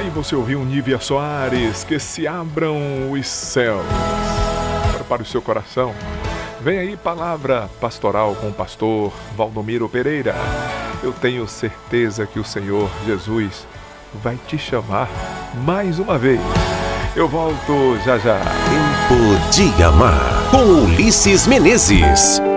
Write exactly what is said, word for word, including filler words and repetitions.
você ouviu Nívia Soares, que se abram os céus. Prepare o seu coração. Vem aí palavra pastoral com o pastor Valdomiro Pereira. Eu tenho certeza que o Senhor Jesus vai te chamar mais uma vez. Eu volto já já. Tempo de Amar, com Ulisses Menezes.